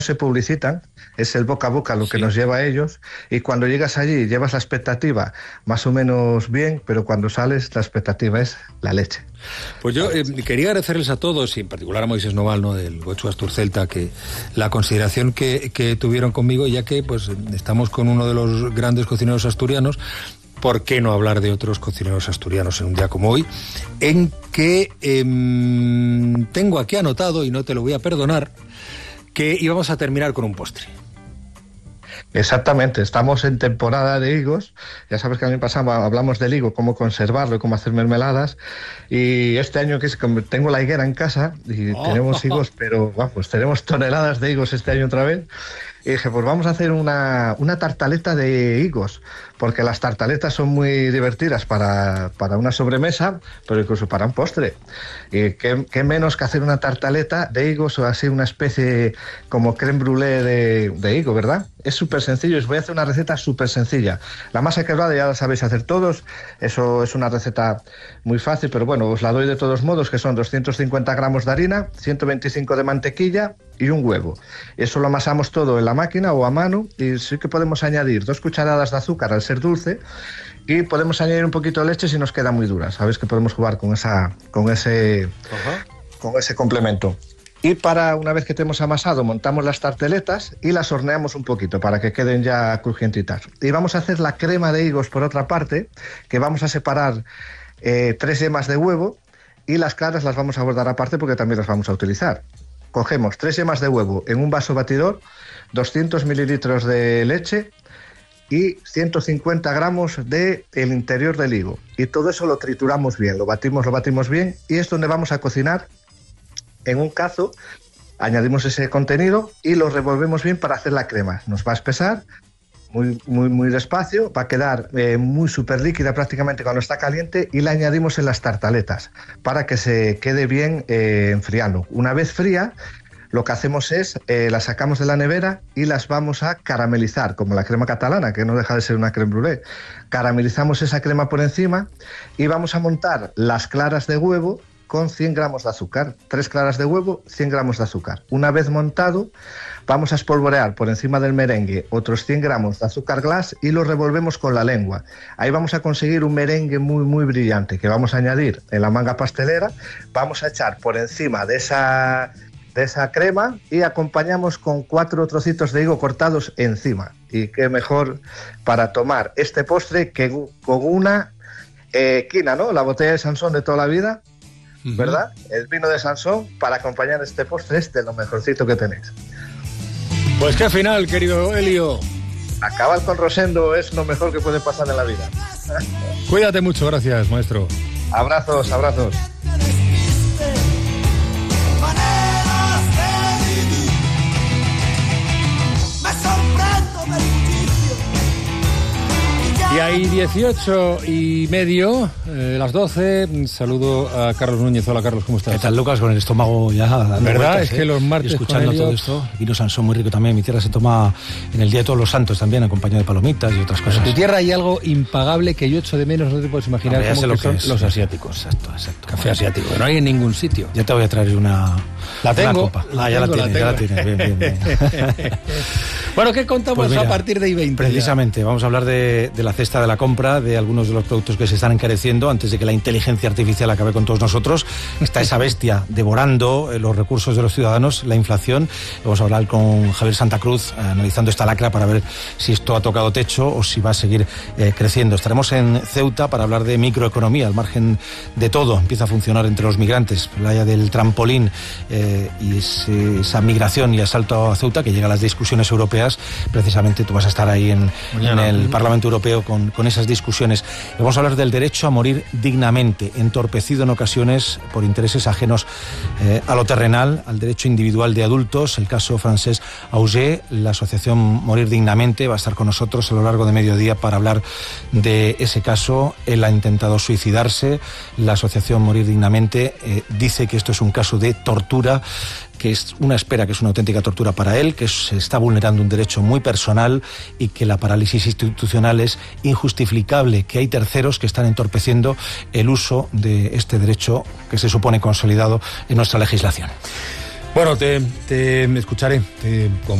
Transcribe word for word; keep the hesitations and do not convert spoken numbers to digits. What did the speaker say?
se publicitan, es el boca a boca lo que sí nos lleva a ellos, y cuando llegas allí llevas la expectativa más o menos bien, pero cuando sales la expectativa es la leche. Pues yo eh, quería agradecerles a todos, y en particular a Moisés Noval, ¿no?, del Gochu Asturcelta, que la consideración que, que tuvieron conmigo, ya que pues estamos con uno de los grandes cocineros asturianos. ¿Por qué no hablar de otros cocineros asturianos en un día como hoy? En que eh, tengo aquí anotado, y no te lo voy a perdonar, que íbamos a terminar con un postre. Exactamente, estamos en temporada de higos. Ya sabes que a mí pasaba, hablamos del higo, cómo conservarlo, cómo hacer mermeladas, y este año que es, tengo la higuera en casa y oh, tenemos higos, pero vamos, tenemos toneladas de higos este año otra vez. Y dije, pues vamos a hacer una, una tartaleta de higos, porque las tartaletas son muy divertidas para, para una sobremesa, pero incluso para un postre. Y qué, qué menos que hacer una tartaleta de higos, o así una especie como crème brûlée de, de higo, ¿verdad? Es súper sencillo, os voy a hacer una receta súper sencilla. La masa quebrada ya la sabéis hacer todos, eso es una receta muy fácil, pero bueno, os la doy de todos modos, que son doscientos cincuenta gramos de harina, ciento veinticinco de mantequilla y un huevo. Eso lo amasamos todo en la máquina o a mano, y sí que podemos añadir dos cucharadas de azúcar al ser dulce, y podemos añadir un poquito de leche si nos queda muy dura. Sabéis que podemos jugar con esa, con ese, uh-huh. con ese complemento. Y para una vez que tenemos amasado, montamos las tarteletas y las horneamos un poquito para que queden ya crujientitas. Y vamos a hacer la crema de higos por otra parte, que vamos a separar eh, tres yemas de huevo, y las claras las vamos a guardar aparte porque también las vamos a utilizar. Cogemos tres yemas de huevo en un vaso batidor, doscientos mililitros de leche y ciento cincuenta gramos del interior del higo. Y todo eso lo trituramos bien, lo batimos, lo batimos bien, y es donde vamos a cocinar. En un cazo añadimos ese contenido y lo revolvemos bien para hacer la crema. Nos va a espesar muy, muy, muy despacio, va a quedar eh, muy súper líquida prácticamente cuando está caliente, y la añadimos en las tartaletas para que se quede bien eh, enfriando. Una vez fría, lo que hacemos es, eh, las sacamos de la nevera y las vamos a caramelizar, como la crema catalana, que no deja de ser una crème brûlée. Caramelizamos esa crema por encima y vamos a montar las claras de huevo con cien gramos de azúcar, tres claras de huevo, cien gramos de azúcar. Una vez montado, vamos a espolvorear por encima del merengue otros cien gramos de azúcar glass y lo revolvemos con la lengua. Ahí vamos a conseguir un merengue muy, muy brillante, que vamos a añadir en la manga pastelera. Vamos a echar por encima de esa, de esa crema y acompañamos con cuatro trocitos de higo cortados encima. Y qué mejor para tomar este postre que con una eh, quina, ¿no? La botella de Sansón de toda la vida, ¿verdad? El vino de Sansón para acompañar este postre es de lo mejorcito que tenéis. Pues qué final, querido Elio. Acabar con Rosendo es lo mejor que puede pasar en la vida. Cuídate mucho, gracias, maestro. Abrazos, abrazos. Y hay dieciocho y medio, eh, las doce. Saludo a Carlos Núñez. Hola, Carlos, ¿cómo estás? ¿Qué tal, Lucas? Con el estómago ya dando ¿verdad? vueltas, Es ¿eh? que los martes y escuchando todo esto. Vino Sansón muy rico también. Mi tierra se toma en el Día de Todos los Santos también, acompañado de palomitas y otras cosas. En tu tierra hay algo impagable que yo echo de menos, no te puedes imaginar, no, cómo lo que son que es, los asiáticos. Exacto, exacto. Café asiático, que no hay en ningún sitio. Ya te voy a traer una, la tengo, una copa. La ah, ya tengo, la tienes, ya la tienes. Bien, bien, bien. Bueno, ¿qué contamos pues mira, a partir de I veinte? Precisamente, ya? vamos a hablar de, de la cesta de la compra, de algunos de los productos que se están encareciendo antes de que la inteligencia artificial acabe con todos nosotros. Está esa bestia devorando los recursos de los ciudadanos, la inflación. Vamos a hablar con Javier Santa Cruz, analizando esta lacra para ver si esto ha tocado techo o si va a seguir eh, creciendo. Estaremos en Ceuta para hablar de microeconomía, al margen de todo. Empieza a funcionar entre los migrantes, playa del trampolín eh, y ese, esa migración y asalto a Ceuta que llega a las discusiones europeas. Precisamente tú vas a estar ahí en, en el Parlamento Europeo con, con esas discusiones. Vamos a hablar del derecho a morir dignamente, entorpecido en ocasiones por intereses ajenos eh, a lo terrenal, al derecho individual de adultos. El caso Francesc Auger, la asociación Morir Dignamente, va a estar con nosotros a lo largo de mediodía para hablar de ese caso. Él ha intentado suicidarse. La asociación Morir Dignamente eh, dice que esto es un caso de tortura, que es una espera, que es una auténtica tortura para él, que se está vulnerando un derecho muy personal y que la parálisis institucional es injustificable, que hay terceros que están entorpeciendo el uso de este derecho que se supone consolidado en nuestra legislación. Bueno, te, te escucharé te, como